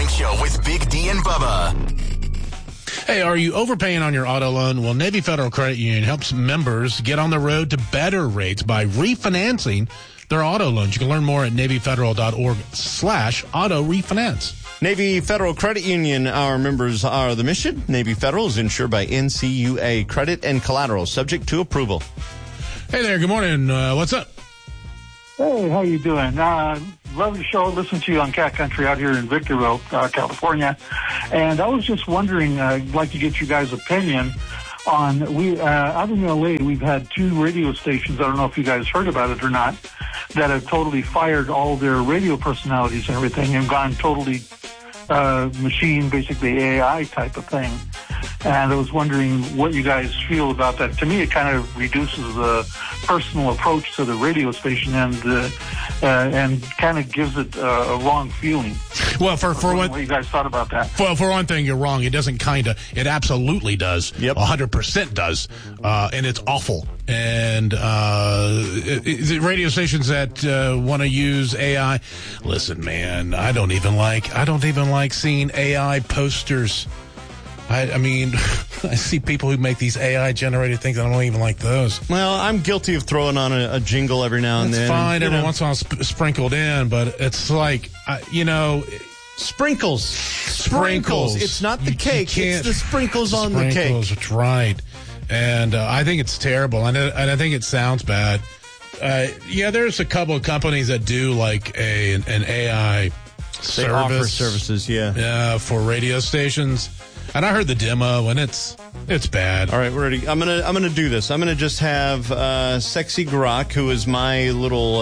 Morning Show with Big D and Bubba. Hey, are you overpaying on your auto loan? Well, Navy Federal Credit Union helps members get on the road to better rates by refinancing their auto loans. You can learn more at NavyFederal.org/auto refinance. Navy Federal Credit Union, our members are the mission. Navy Federal is insured by NCUA. Credit and collateral subject to approval. Hey there, good morning. What's up? Hey, how you doing? Love the show. Listen to you on Cat Country out here in Victorville, California. And I was just wondering, I'd like to get you guys' opinion on, out in L.A., we've had 2 radio stations, I don't know if you guys heard about it or not, that have totally fired all their radio personalities and everything and gone totally machine, basically AI type of thing. And I was wondering what you guys feel about that. To me, it kind of reduces the personal approach to the radio station and kind of gives it a wrong feeling. Well, for what you guys thought about that? Well, for one thing, you're wrong. It doesn't it absolutely does. Yep. 100% does. And it's awful. And the radio stations that want to use AI, listen, man, I don't even like seeing AI posters. I mean, I see people who make these AI-generated things. I don't even like those. Well, I'm guilty of throwing on a jingle every now and then. It's fine every once in a while sprinkled in, but it's like, Sprinkles. It's not the cake. It's the sprinkles on the cake. That's right. And I think it's terrible, and I think it sounds bad. There's a couple of companies that do like an AI service. They offer services, yeah, for radio stations. And I heard the demo, and it's bad. All right, we're ready. I'm gonna do this. I'm gonna just have Sexy Grok, who is my little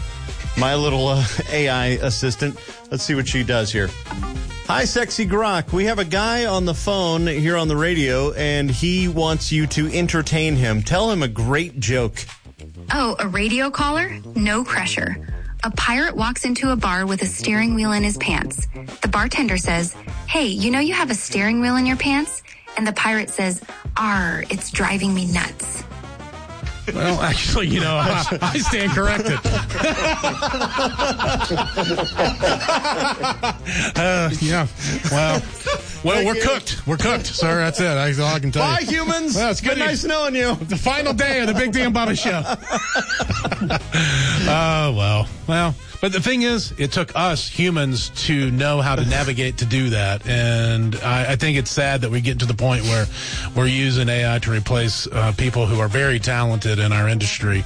AI assistant. Let's see what she does here. Hi, Sexy Grok. We have a guy on the phone here on the radio, and he wants you to entertain him. Tell him a great joke. Oh, a radio caller? No pressure. A pirate walks into a bar with a steering wheel in his pants. The bartender says, "Hey, you know you have a steering wheel in your pants?" And the pirate says, "Arr, it's driving me nuts." Well, actually, I stand corrected. Yeah. Well, we're cooked. We're cooked, sir. That's it. That's all I can tell you. Bye, humans. Well, it's good. Nice knowing you. The final day of the Big D and Bubba show. Oh, well. But the thing is, it took us humans to know how to navigate to do that. And I think it's sad that we get to the point where we're using AI to replace people who are very talented in our industry.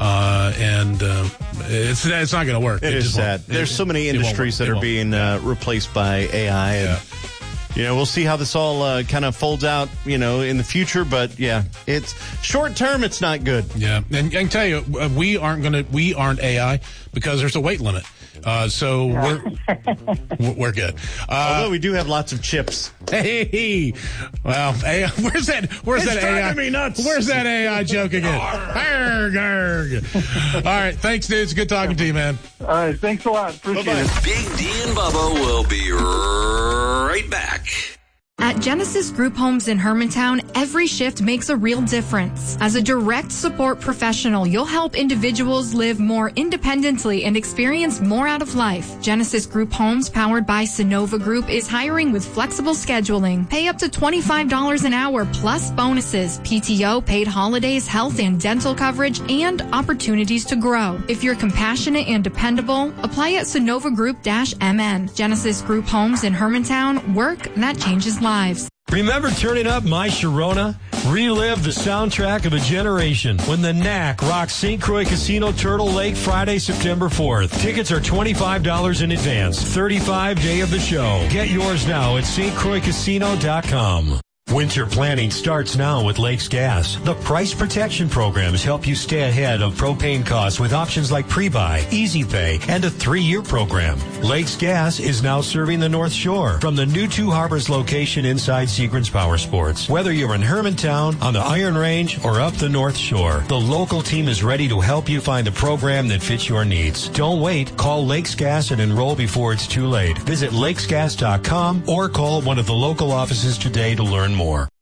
It's not going to work. It is sad. There's so many industries that are being replaced by AI. And, we'll see how this all kind of folds out, in the future. But yeah, it's short term. It's not good. Yeah, and I can tell you, we aren't AI because there's a weight limit. So we're good. Although we do have lots of chips. Hey, well, AI, where's that AI? Me nuts. Where's that AI joke again? Arg. All right, thanks, dude. It's good talking to you, man. All right, thanks a lot. Appreciate it. Big D and Bubba will be right back. At Genesis Group Homes in Hermantown, every shift makes a real difference. As a direct support professional, you'll help individuals live more independently and experience more out of life. Genesis Group Homes, powered by Sonova Group, is hiring with flexible scheduling. Pay up to $25 an hour plus bonuses, PTO, paid holidays, health and dental coverage, and opportunities to grow. If you're compassionate and dependable, apply at SonovaGroup-MN. Genesis Group Homes in Hermantown, work that changes lives. Remember turning up My Sharona? Relive the soundtrack of a generation when the Knack rocks St. Croix Casino Turtle Lake Friday, September 4th. Tickets are $25 in advance. 35 day of the show. Get yours now at stcroixcasino.com. Winter planning starts now with Lakes Gas. The price protection programs help you stay ahead of propane costs with options like pre-buy, easy pay, and a 3-year program. Lakes Gas is now serving the North Shore from the new Two Harbors location inside Seagrams Power Sports. Whether you're in Hermantown, on the Iron Range, or up the North Shore, the local team is ready to help you find the program that fits your needs. Don't wait. Call Lakes Gas and enroll before it's too late. Visit lakesgas.com or call one of the local offices today to learn more.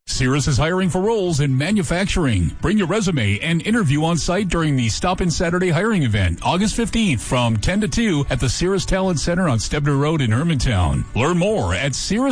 Cirrus is hiring for roles in manufacturing. Bring your resume and interview on site during the Stop-In Saturday hiring event, August 15th from 10 to 2 at the Cirrus Talent Center on Stebner Road in Hermantown. Learn more at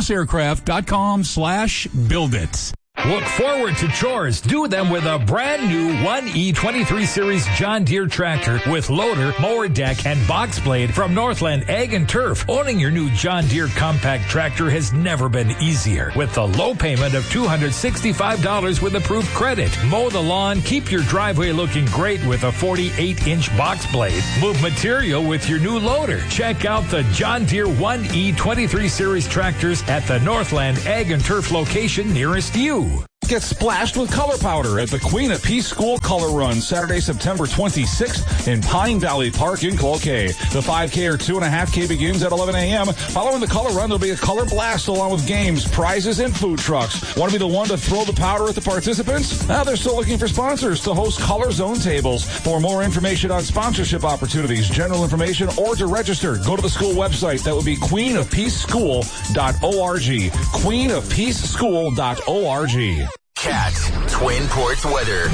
cirrusaircraft.com/buildit. Look forward to chores. Do them with a brand new 1E23 Series John Deere tractor with loader, mower deck, and box blade from Northland Ag and Turf. Owning your new John Deere compact tractor has never been easier. With the low payment of $265 with approved credit. Mow the lawn, keep your driveway looking great with a 48-inch box blade. Move material with your new loader. Check out the John Deere 1E23 Series tractors at the Northland Ag and Turf location nearest you. Get splashed with color powder at the Queen of Peace School Color Run, Saturday, September 26th in Pine Valley Park in Cloquet. The 5K or 2.5K begins at 11 a.m. Following the color run, there'll be a color blast along with games, prizes, and food trucks. Want to be the one to throw the powder at the participants? They're still looking for sponsors to host Color Zone tables. For more information on sponsorship opportunities, general information, or to register, go to the school website. That would be queenofpeaceschool.org. queenofpeaceschool.org. Cat Twin Ports weather.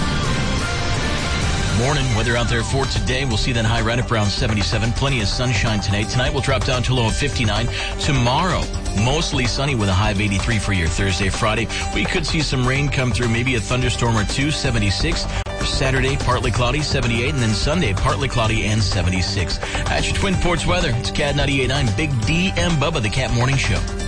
Morning weather out there for today. We'll see that high right up around 77. Plenty of sunshine today. Tonight we'll drop down to a low of 59. Tomorrow, mostly sunny with a high of 83 for your Thursday, Friday. We could see some rain come through, maybe a thunderstorm or two, 76. For Saturday, partly cloudy, 78. And then Sunday, partly cloudy and 76. That's your Twin Ports weather. It's Cat 98.9, Big D and Bubba, the Cat Morning Show.